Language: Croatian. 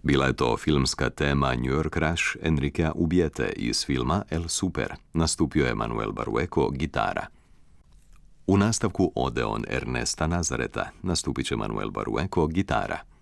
Bila je to filmska tema New York Rush Enriquea Ubijete iz filma El Super. Nastupio je Manuel Barrueco, gitara. U nastavku Odeon Ernesta Nazareta nastupit će Manuel Barrueco, gitara.